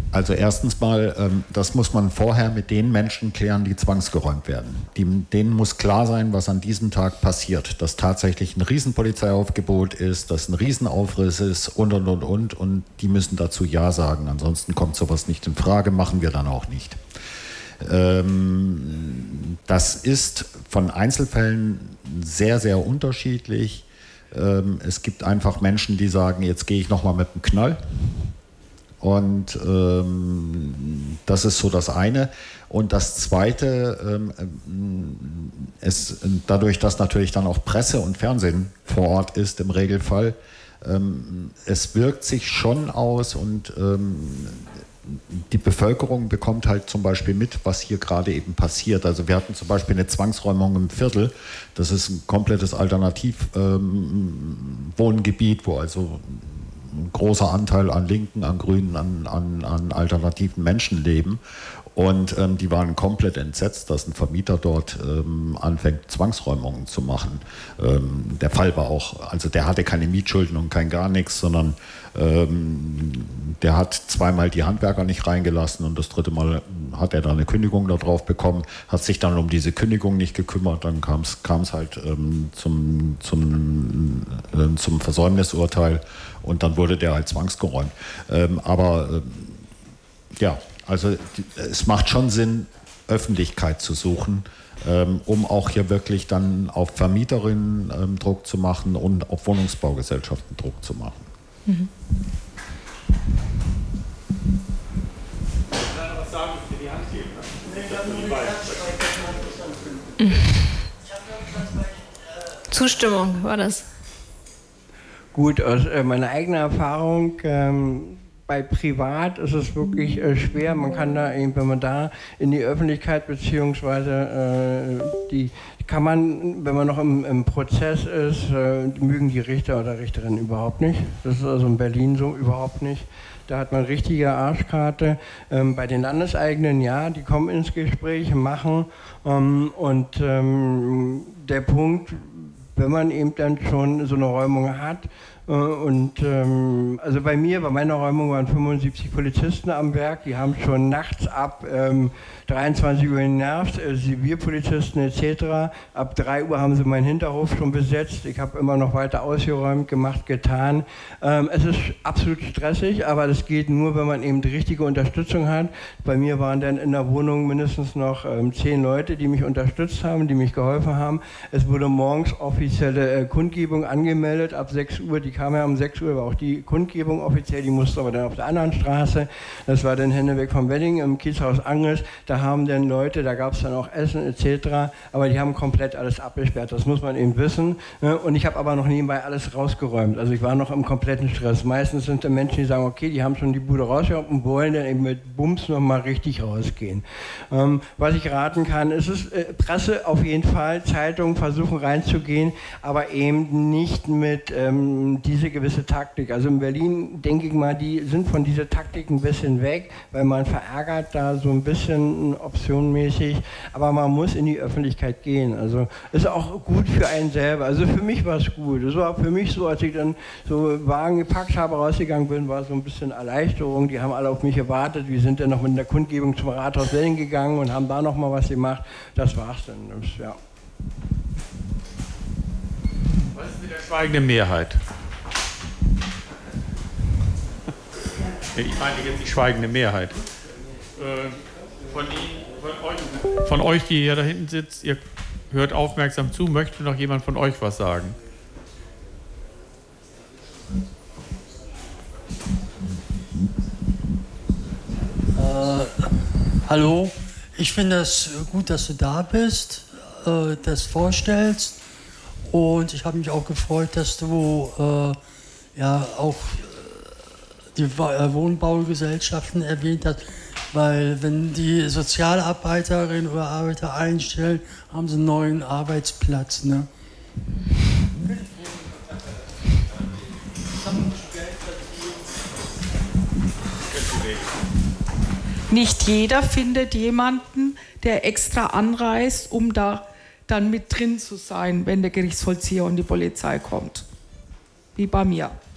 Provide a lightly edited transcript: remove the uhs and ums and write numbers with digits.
Also erstens mal, das muss man vorher mit den Menschen klären, die zwangsgeräumt werden. Denen muss klar sein, was an diesem Tag passiert. Dass tatsächlich ein Riesenpolizeiaufgebot ist, dass ein Riesenaufriss ist und. Und die müssen dazu Ja sagen. Ansonsten kommt sowas nicht in Frage, machen wir dann auch nicht. Das ist von Einzelfällen sehr, sehr unterschiedlich. Es gibt einfach Menschen, die sagen, jetzt gehe ich nochmal mit dem Knall. Und das ist so das eine. Und das Zweite, dadurch, dass natürlich dann auch Presse und Fernsehen vor Ort ist im Regelfall, es wirkt sich schon aus und die Bevölkerung bekommt halt zum Beispiel mit, was hier gerade eben passiert. Also wir hatten zum Beispiel eine Zwangsräumung im Viertel. Das ist ein komplettes Alternativwohngebiet, wo also ein großer Anteil an Linken, an Grünen, an alternativen Menschen leben. Und die waren komplett entsetzt, dass ein Vermieter dort anfängt, Zwangsräumungen zu machen. Der Fall war auch, also der hatte keine Mietschulden und kein gar nichts, sondern der hat zweimal die Handwerker nicht reingelassen und das dritte Mal hat er dann eine Kündigung darauf bekommen, hat sich dann um diese Kündigung nicht gekümmert, dann kam es halt zum Versäumnisurteil und dann wurde der halt zwangsgeräumt. Ja, also es macht schon Sinn, Öffentlichkeit zu suchen, um auch hier wirklich dann auf Vermieterinnen Druck zu machen und auf Wohnungsbaugesellschaften Druck zu machen. Mhm. Was sagen für die Hand geben? Zustimmung war das. Gut, aus meiner eigenen Erfahrung, bei Privat ist es wirklich schwer. Man kann da, wenn man da in die Öffentlichkeit beziehungsweise kann man, wenn man noch im Prozess ist, mögen die Richter oder Richterinnen überhaupt nicht. Das ist also in Berlin so überhaupt nicht. Da hat man richtige Arschkarte. Bei den Landeseigenen, ja, die kommen ins Gespräch, machen. Der Punkt, wenn man eben dann schon so eine Räumung hat, also bei meiner Räumung waren 75 Polizisten am Werk, die haben schon nachts ab 23 Uhr genervt, Zivilpolizisten etc. Ab 3 Uhr haben sie meinen Hinterhof schon besetzt, ich habe immer noch weiter ausgeräumt, gemacht, getan. Es ist absolut stressig, aber das geht nur, wenn man eben die richtige Unterstützung hat. Bei mir waren dann in der Wohnung mindestens noch 10 Leute, die mich unterstützt haben, die mich geholfen haben. Es wurde morgens offizielle Kundgebung angemeldet, ab 6 Uhr, die kam ja um 6 Uhr, war auch die Kundgebung offiziell, die musste aber dann auf der anderen Straße. Das war dann Henneweg vom Wedding im Kiezhaus Angels. Da haben dann Leute, da gab es dann auch Essen etc., aber die haben komplett alles abgesperrt, das muss man eben wissen. Und ich habe aber noch nebenbei alles rausgeräumt, also ich war noch im kompletten Stress. Meistens sind dann Menschen, die sagen, okay, die haben schon die Bude rausgeräumt und wollen dann eben mit Bums nochmal richtig rausgehen. Was ich raten kann, ist es Presse auf jeden Fall, Zeitungen versuchen reinzugehen, aber eben nicht mit diese gewisse Taktik. Also in Berlin, denke ich mal, die sind von dieser Taktik ein bisschen weg, weil man verärgert da so ein bisschen optionmäßig, aber man muss in die Öffentlichkeit gehen. Also ist auch gut für einen selber. Also für mich war es gut. Das war für mich so, als ich dann so Wagen gepackt habe, rausgegangen bin, war so ein bisschen Erleichterung. Die haben alle auf mich gewartet. Wir sind dann noch mit der Kundgebung zum Rathaus Wedding gegangen und haben da noch mal was gemacht. Das war's dann. Ja. Was ist mit der schweigenden Mehrheit? Ich meine jetzt die schweigende Mehrheit. Von euch, die hier da hinten sitzt, ihr hört aufmerksam zu, möchte noch jemand von euch was sagen? Hallo, ich finde es gut, dass du da bist, das vorstellst, und ich habe mich auch gefreut, dass du ja auch die Wohnbaugesellschaften erwähnt hast, weil wenn die Sozialarbeiterinnen oder Arbeiter einstellen, haben sie einen neuen Arbeitsplatz. Ne? Nicht jeder findet jemanden, der extra anreist, um da dann mit drin zu sein, wenn der Gerichtsvollzieher und die Polizei kommt. Wie bei mir.